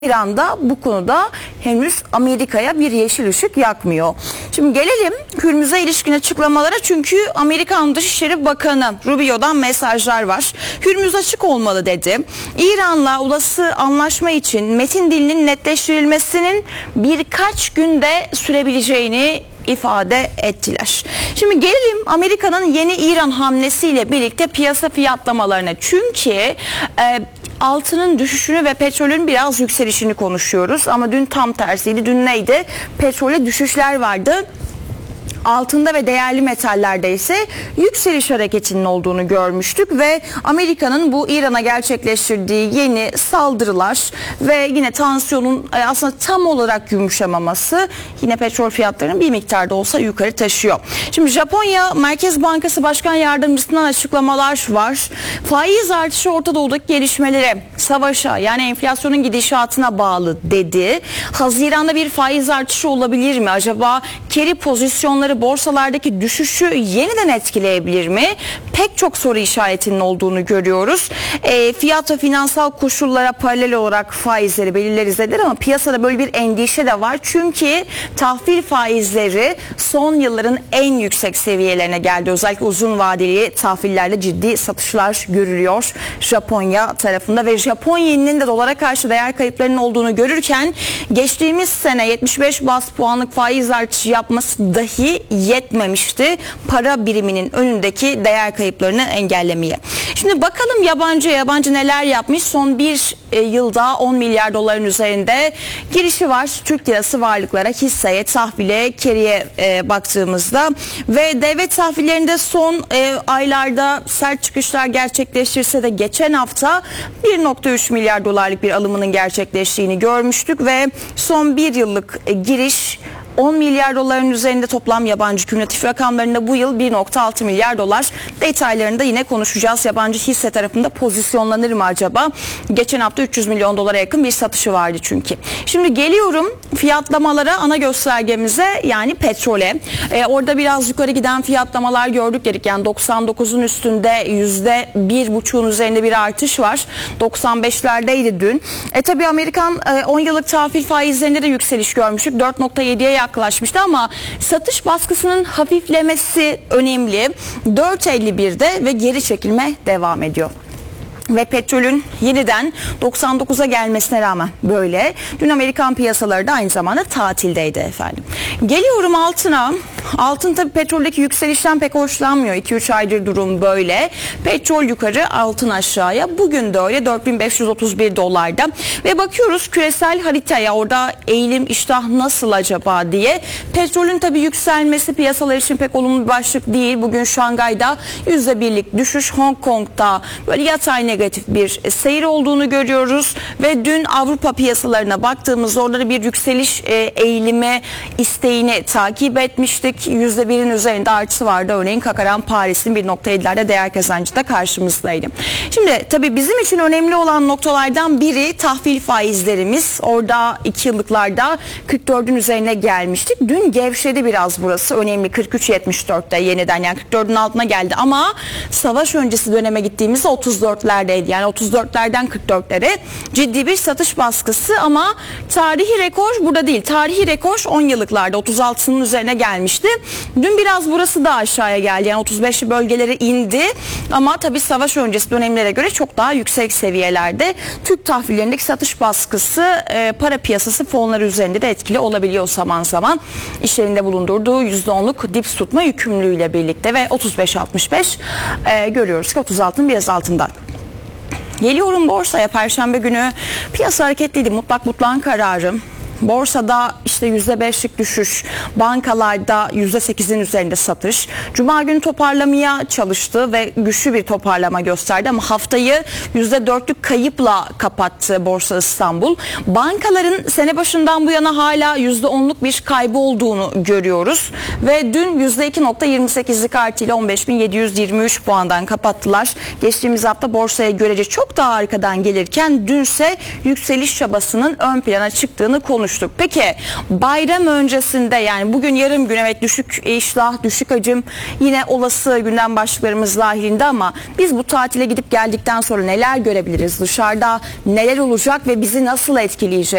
İran'da bu konuda henüz Amerika'ya bir yeşil ışık yakmıyor. Şimdi gelelim Hürmüz'e ilişkin açıklamalara, çünkü Amerikan Dışişleri Bakanı Rubio'dan mesajlar var. Hürmüz açık olmalı dedi. İran'la olası anlaşma için metin dilinin netleştirilmesinin birkaç günde sürebileceğini ifade ettiler. Şimdi gelelim Amerika'nın yeni İran hamlesiyle birlikte piyasa fiyatlamalarına. Çünkü altının düşüşünü ve petrolün biraz yükselişini konuşuyoruz. Ama dün tam tersiydi. Dün neydi? Petrole düşüşler vardı. Altında ve değerli metallerde ise yükseliş hareketinin olduğunu görmüştük ve Amerika'nın bu İran'a gerçekleştirdiği yeni saldırılar ve yine tansiyonun aslında tam olarak yumuşamaması yine petrol fiyatlarını bir miktarda olsa yukarı taşıyor. Şimdi Japonya Merkez Bankası Başkan Yardımcısından açıklamalar var. Faiz artışı Orta Doğu'daki gelişmelere, savaşa, yani enflasyonun gidişatına bağlı dedi. Haziran'da bir faiz artışı olabilir mi? Acaba carry pozisyonları borsalardaki düşüşü yeniden etkileyebilir mi? Pek çok soru işaretinin olduğunu görüyoruz. Fiyat ve finansal koşullara paralel olarak faizleri belirleriz eder ama piyasada böyle bir endişe de var. Çünkü tahvil faizleri son yılların en yüksek seviyelerine geldi. Özellikle uzun vadeli tahvillerde ciddi satışlar görülüyor Japonya tarafında ve Japon yeninin de dolara karşı değer kayıplarının olduğunu görürken geçtiğimiz sene 75 baz puanlık faiz artışı yapması dahi yetmemişti para biriminin önündeki değer kayıplarını engellemeye. Şimdi bakalım yabancı neler yapmış. Son bir yılda 10 milyar doların üzerinde girişi var. Türk lirası varlıklara, hisseye, tahvile, carry'e baktığımızda ve devlet tahvillerinde son aylarda sert çıkışlar gerçekleştirse de geçen hafta 1.3 milyar dolarlık bir alımının gerçekleştiğini görmüştük ve son bir yıllık giriş 10 milyar doların üzerinde toplam yabancı kümülatif rakamlarında bu yıl 1.6 milyar dolar. Detaylarında yine konuşacağız. Yabancı hisse tarafında pozisyonlanır mı acaba? Geçen hafta 300 milyon dolara yakın bir satışı vardı çünkü. Şimdi geliyorum fiyatlamalara, ana göstergemize, yani petrole. Orada biraz yukarı giden fiyatlamalar gördük dedik. Yani 99'un üstünde %1,5'un üzerinde bir artış var. 95'lerdeydi dün. Tabii Amerikan 10 yıllık tahvil faizlerinde de yükseliş görmüştük. 4.7'ye yaklaşmıştı ama satış baskısının hafiflemesi önemli. 4.51'de ve geri çekilme devam ediyor. Ve petrolün yeniden 99'a gelmesine rağmen böyle. Dün Amerikan piyasaları da aynı zamanda tatildeydi efendim. Geliyorum altına. Altın tabii petroldeki yükselişten pek hoşlanmıyor. 2-3 aydır durum böyle. Petrol yukarı, altın aşağıya. Bugün de öyle 4531 dolarda. Ve bakıyoruz küresel haritaya, orada eğilim, iştah nasıl acaba diye. Petrolün tabii yükselmesi piyasalar için pek olumlu bir başlık değil. Bugün Şangay'da %1'lik düşüş, Hong Kong'da böyle yatay negatif bir seyir olduğunu görüyoruz. Ve dün Avrupa piyasalarına baktığımızda orada bir yükseliş eğilimi isteğini takip etmiştik. %1'in üzerinde artısı vardı. Örneğin Kakaran Paris'in 1.7'lerde değer kazancı da karşımızdaydı. Şimdi tabii bizim için önemli olan noktalardan biri tahvil faizlerimiz. Orada 2 yıllıklarda 44'ün üzerine gelmiştik. Dün gevşedi biraz burası. Önemli, 43.74'te yeniden, yani 44'ün altına geldi ama savaş öncesi döneme gittiğimizde 34'lerdeydi. Yani 34'lerden 44'lere ciddi bir satış baskısı ama tarihi rekor burada değil. Tarihi rekor 10 yıllıklarda 36'nın üzerine gelmişti. Dün biraz burası da aşağıya geldi. Yani 35'li bölgelere indi ama tabii savaş öncesi dönemlere göre çok daha yüksek seviyelerde. Türk tahvillerindeki satış baskısı para piyasası fonları üzerinde de etkili olabiliyor zaman zaman. İşlerinde bulundurduğu %10'luk dips tutma yükümlülüğüyle birlikte ve 35.65 görüyoruz ki 36'ın biraz altından. Geliyorum borsaya. Perşembe günü piyasa hareketliydi. Mutlağın kararı. Borsada işte %5'lik düşüş, bankalarda %8'in üzerinde satış. Cuma günü toparlamaya çalıştı ve güçlü bir toparlama gösterdi ama haftayı %4'lük kayıpla kapattı Borsa İstanbul. Bankaların sene başından bu yana hala %10'luk bir kaybı olduğunu görüyoruz ve dün %2.28'lik artıyla 15.723 puandan kapattılar. Geçtiğimiz hafta borsaya görece çok daha arkadan gelirken dünse yükseliş çabasının ön plana çıktığını konuştuk. Peki bayram öncesinde, yani bugün yarım gün evet düşük iştah, düşük hacim yine olası gündem başlıklarımız dahilinde, ama biz bu tatile gidip geldikten sonra neler görebiliriz? Dışarıda neler olacak ve bizi nasıl etkileyecek?